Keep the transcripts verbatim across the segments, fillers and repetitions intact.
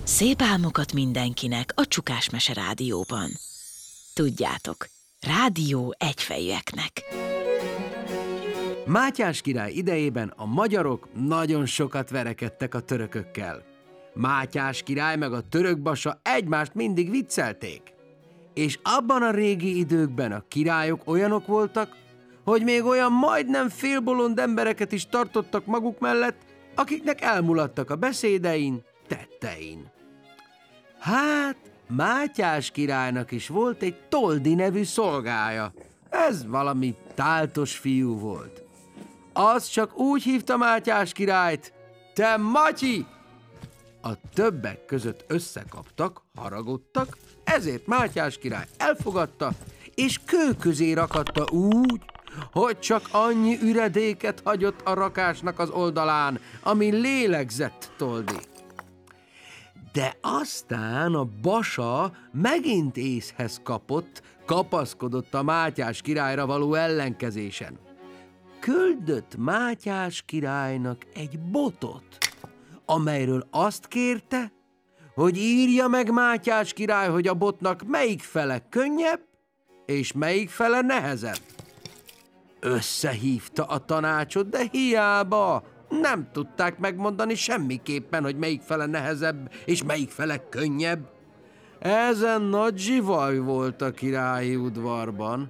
Szép álmokat mindenkinek a Csukás Mese Rádióban. Tudjátok, rádió egyfejűeknek. Mátyás király idejében a magyarok nagyon sokat verekedtek a törökökkel. Mátyás király meg a török basa egymást mindig viccelték. És abban a régi időkben a királyok olyanok voltak, hogy még olyan majdnem félbolond embereket is tartottak maguk mellett, akiknek elmuladtak a beszédein, tettein. Hát, Mátyás királynak is volt egy Toldi nevű szolgája. Ez valami táltos fiú volt. Az csak úgy hívta Mátyás királyt: te Matyi! A többek között összekaptak, haragudtak, ezért Mátyás király elfogadta, és kő közé rakatta úgy, hogy csak annyi üredéket hagyott a rakásnak az oldalán, ami lélegzett Toldi. De aztán a basa megint észhez kapott, kapaszkodott a Mátyás királyra való ellenkezésen. Küldött Mátyás királynak egy botot, amelyről azt kérte, hogy írja meg Mátyás király, hogy a botnak melyik fele könnyebb, és melyik fele nehezebb. Összehívta a tanácsot, de hiába, nem tudták megmondani semmiképpen, hogy melyik fele nehezebb, és melyik fele könnyebb. Ezen nagy zsivaj volt a királyi udvarban.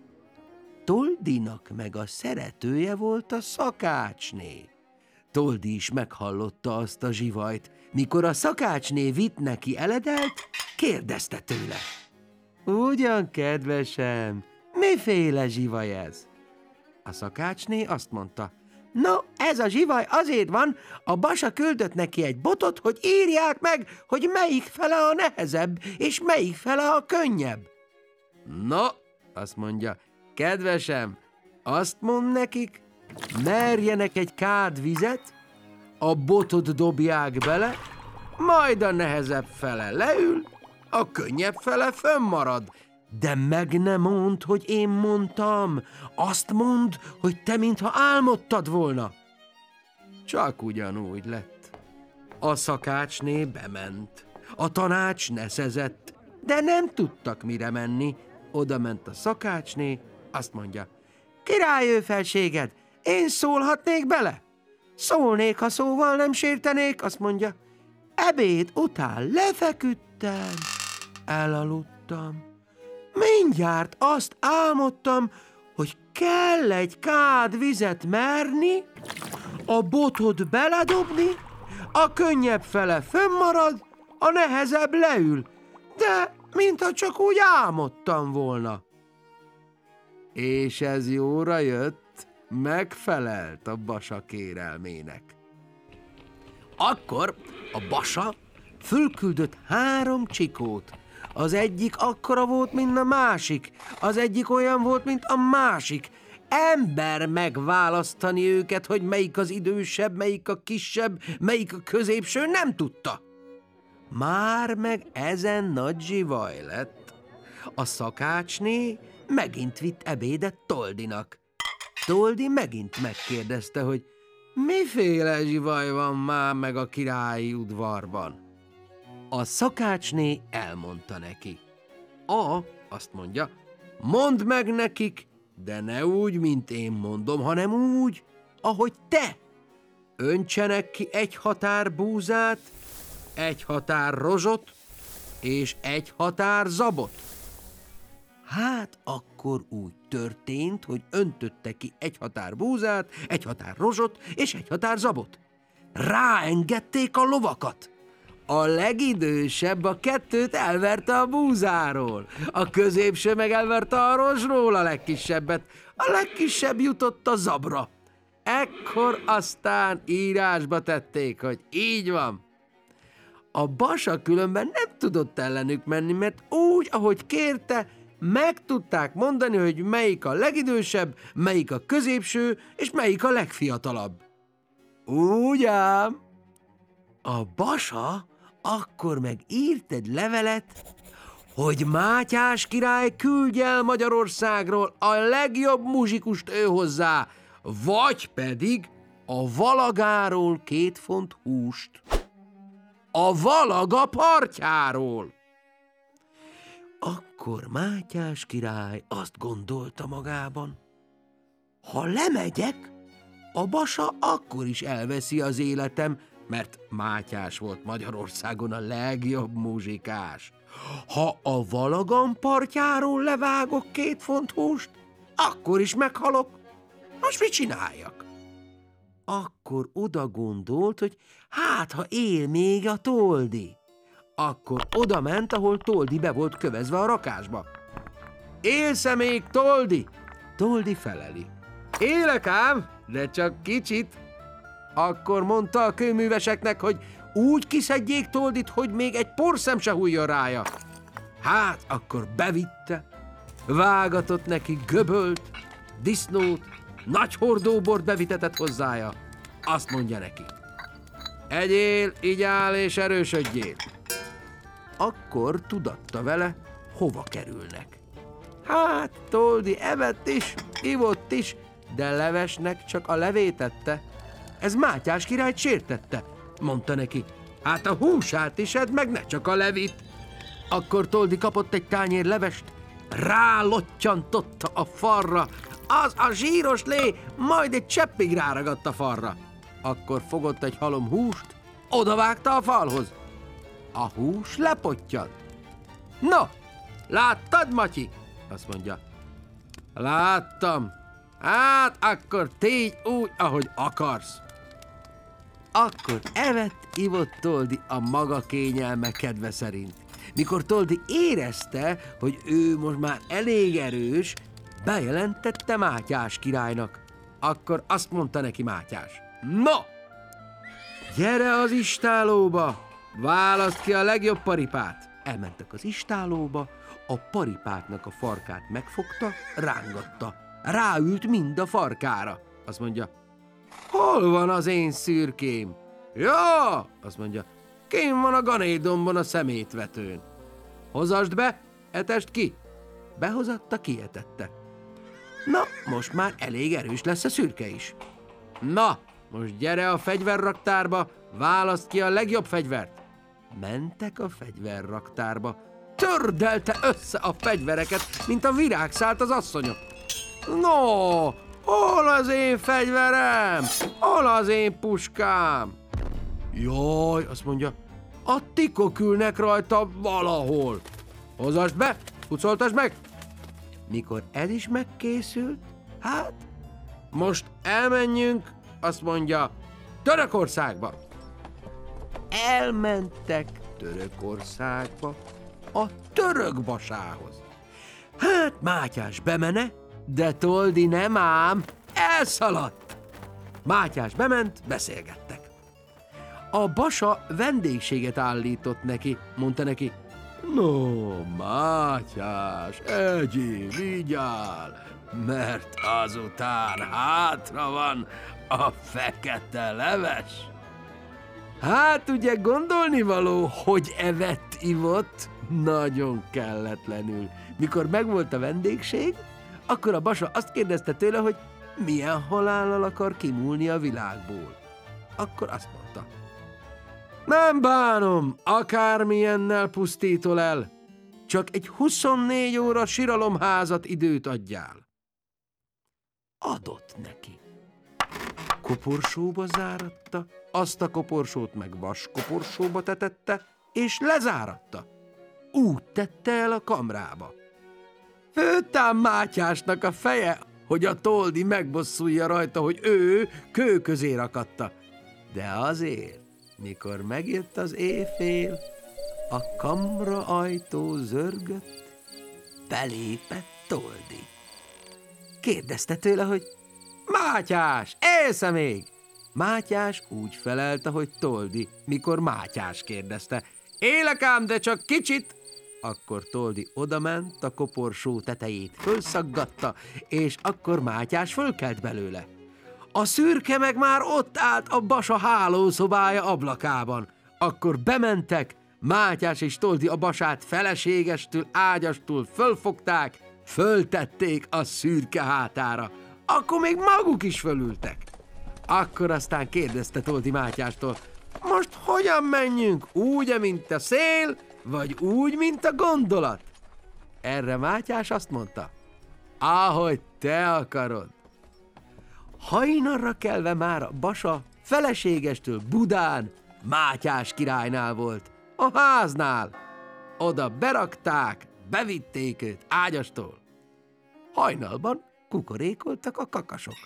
Toldinak meg a szeretője volt a szakácsné. Toldi is meghallotta azt a zsivajt. Mikor a szakácsné vitt neki eledelt, kérdezte tőle: ugyan, kedvesem, miféle zsivaj ez? A szakácsné azt mondta: no, ez a zsivaj azért van, a basa küldött neki egy botot, hogy írják meg, hogy melyik fele a nehezebb, és melyik fele a könnyebb. No, azt mondja, kedvesem, azt mond nekik, merjenek egy kád vizet, a botot dobják bele, majd a nehezebb fele leül, a könnyebb fele fönnmarad. De meg ne mondd, hogy én mondtam, azt mondd, hogy te mintha álmodtad volna. Csak ugyanúgy lett. A szakácsné bement, a tanács neszezett, de nem tudtak mire menni. Oda ment a szakácsné, azt mondja: királyő felséged, én szólhatnék bele? Szólnék, ha szóval nem sértenék, azt mondja. Ebéd után lefeküdtem, elaludtam. Mindjárt azt álmodtam, hogy kell egy kád vizet merni, a botot beledobni, a könnyebb fele fönnmarad, a nehezebb leül, de mintha csak úgy álmodtam volna. És ez jóra jött, megfelelt a basa kérelmének. Akkor a basa fölküldött három csikót. Az egyik akkora volt, mint a másik, az egyik olyan volt, mint a másik. Ember megválasztani őket, hogy melyik az idősebb, melyik a kisebb, melyik a középső, nem tudta. Már meg ezen nagy zsivaj lett. A szakácsné megint vitt ebédet Toldinak. Toldi megint megkérdezte, hogy miféle zsivaj van már meg a királyi udvarban. A szakácsné elmondta neki. A, azt mondja, mondd meg nekik, de ne úgy, mint én mondom, hanem úgy, ahogy te. Öntsenek ki egy határ búzát, egy határ rozsot, és egy határ zabot. Hát akkor úgy történt, hogy öntötte ki egy határ búzát, egy határ rozsot, és egy határ zabot. Ráengedték a lovakat. A legidősebb a kettőt elverte a búzáról, a középső meg elverte a rozsról a legkisebbet, a legkisebb jutott a zabra. Ekkor aztán írásba tették, hogy így van. A basa különben nem tudott ellenük menni, mert úgy, ahogy kérte, meg tudták mondani, hogy melyik a legidősebb, melyik a középső, és melyik a legfiatalabb. Úgy ám. A basa akkor meg írt egy levelet, hogy Mátyás király küldje el Magyarországról a legjobb muzsikust ő hozzá, vagy pedig a valagáról két font húst. a Valaga partjáról. Akkor Mátyás király azt gondolta magában, ha lemegyek, a Basa akkor is elveszi az életem, mert Mátyás volt Magyarországon a legjobb muzsikás. Ha a Valagan partjáról levágok két font húst, akkor is meghalok. Most mit csináljak? Akkor oda gondolt, hogy hát, ha él még a Toldi. Akkor oda ment, ahol Toldi be volt kövezve a rakásba. Élsz-e még, Toldi? Toldi feleli. Élek ám, de csak kicsit. Akkor mondta a kőműveseknek, hogy úgy kiszedjék Toldit, hogy még egy porszem se hújjon rája. Hát, akkor bevitte, vágatott neki göbölt, disznót, nagy hordóbort bevitetett hozzája. Azt mondja neki: egyél, igyál és erősödjél. Akkor tudatta vele, hova kerülnek. Hát, Toldi evett is, ivott is, de levesnek csak a levét ette. Ez Mátyás királyt sértette, mondta neki. Hát a húsát is edd meg, ne csak a levét. Akkor Toldi kapott egy tányér levest, rálottyantotta a falra, az a zsíros lé majd egy cseppig ráragadt a falra. Akkor fogott egy halom húst, odavágta a falhoz. A hús lepottyant. No, láttad, Matyi? Azt mondja. Láttam. Hát akkor tégy úgy, ahogy akarsz. Akkor evett, ivott Toldi a maga kényelme kedve szerint. Mikor Toldi érezte, hogy ő most már elég erős, bejelentette Mátyás királynak. Akkor azt mondta neki Mátyás: no, gyere az istállóba, válaszd ki a legjobb paripát. Elmentek az istállóba, a paripáknak a farkát megfogta, rángatta. Ráült mind a farkára. Azt mondja: hol van az én szürkém? Ja, azt mondja, kén van a ganédomban a szemétvetőn. Hozasd be, etest ki. Behozatta, kietette. Na, most már elég erős lesz a szürke is. Na, most gyere a fegyverraktárba, válaszd ki a legjobb fegyvert. Mentek a fegyverraktárba, tördelte össze a fegyvereket, mint a virágszált az asszonyok. No, hol az én fegyverem? Hol az én puskám? Jaj, azt mondja, a tikok ülnek rajta valahol. Hozasd be, pucoltasd meg. Mikor ez is megkészült, hát most elmenjünk, azt mondja, Törökországba. Elmentek Törökországba, a török Basához. Hát Mátyás bemene, de Toldi nem ám, elszaladt. Mátyás bement, beszélgettek. A Basa vendégséget állított neki, mondta neki: no, Mátyás, egyél, vigyál, mert azután hátra van a fekete leves. Hát ugye gondolnivaló, hogy evett, ivott, nagyon kelletlenül. Mikor megvolt a vendégség, akkor a Basa azt kérdezte tőle, hogy milyen halállal akar kimúlni a világból. Akkor azt mondta: nem bánom, akármilyennel pusztítol el, csak egy huszonnégy óra siralomházat időt adjál. Adott neki. Koporsóba záratta, azt a koporsót meg vaskoporsóba tetette, és lezáratta. Úgy tette el a kamrába. Főtám Mátyásnak a feje, hogy a Toldi megbosszulja rajta, hogy ő kő közé rakatta. De azért, mikor megjött az éjfél, a kamra ajtó zörgött, belépett Toldi. Kérdezte tőle, hogy Mátyás, élsz-e még? Mátyás úgy felelte, hogy Toldi, mikor Mátyás kérdezte. Élek ám, de csak kicsit. Akkor Toldi odament, a koporsó tetejét fölszaggatta, és akkor Mátyás fölkelt belőle. A szürke meg már ott állt a Basa hálószobája ablakában. Akkor bementek, Mátyás és Toldi a Basát feleségestül, ágyastól fölfogták, föltették a szürke hátára. Akkor még maguk is fölültek. Akkor aztán kérdezte Toldi Mátyástól: most hogyan menjünk? Úgy, mint a szél, vagy úgy, mint a gondolat? Erre Mátyás azt mondta, ahogy te akarod. Hajnalra kelve már a Basa feleségestől Budán, Mátyás királynál volt, a háznál. Oda berakták, bevitték őt ágyastól. Hajnalban kukorékoltak a kakasok.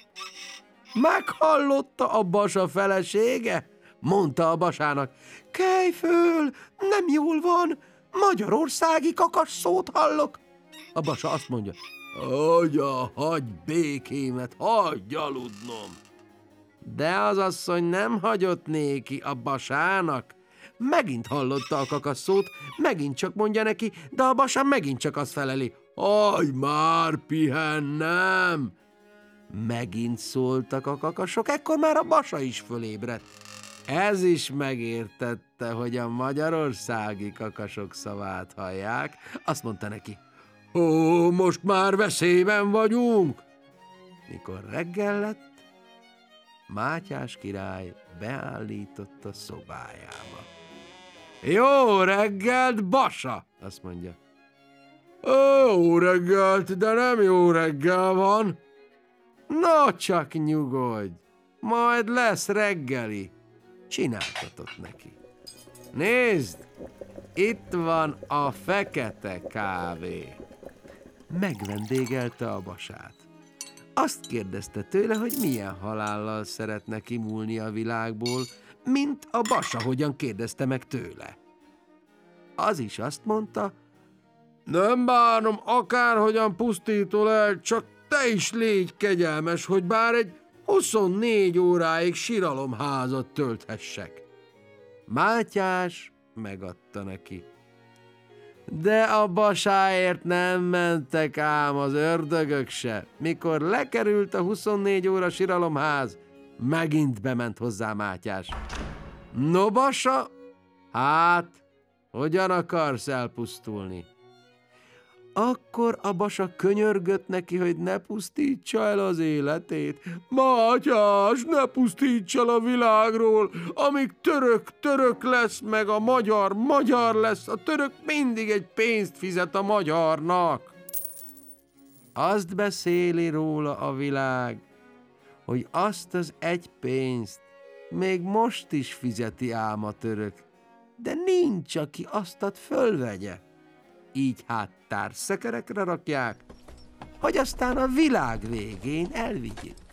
Meghallotta a Basa felesége? Mondta a Basának, kelj föl, nem jól van, magyarországi kakas szót hallok. A Basa azt mondja, agya, hagyj békémet, hagyj aludnom. De az asszony nem hagyott néki a Basának. Megint hallotta a kakas szót, megint csak mondja neki, de a Basa megint csak azt feleli, hagyj már pihennem. Megint szóltak a kakasok, ekkor már a Basa is fölébredt. Ez is megértette, hogy a magyarországi kakasok szavát hallják. Azt mondta neki, ó, most már veszélyben vagyunk. Mikor reggel lett, Mátyás király beállított a szobájába. Jó reggelt, Basa, azt mondja. Jó reggelt, de nem jó reggel van. No, csak nyugodj, majd lesz reggeli. Csináltatott neki. Nézd, itt van a fekete kávé. Megvendégelte a Basát. Azt kérdezte tőle, hogy milyen halállal szeretne kimúlni a világból, mint a Basa hogyan kérdezte meg tőle. Az is azt mondta, nem bánom, akárhogyan pusztítol el, csak te is légy kegyelmes, hogy bár egy huszonnégy óráig siralomházat tölthessek. Mátyás megadta neki. De a Basáért nem mentek ám az ördögök se. Mikor lekerült a huszonnégy óra siralomház, megint bement hozzá Mátyás. No, Basa, hát, hogyan akarsz elpusztulni? Akkor a Basa könyörgött neki, hogy ne pusztítsa el az életét. Mátyás, ne pusztíts el a világról, amíg török török lesz, meg a magyar magyar lesz, a török mindig egy pénzt fizet a magyarnak. Azt beszéli róla a világ, hogy azt az egy pénzt még most is fizeti ám a török, de nincs, aki aztat fölvegye. Így hát társzekerekre rakják, hogy aztán a világ végén elvigyék.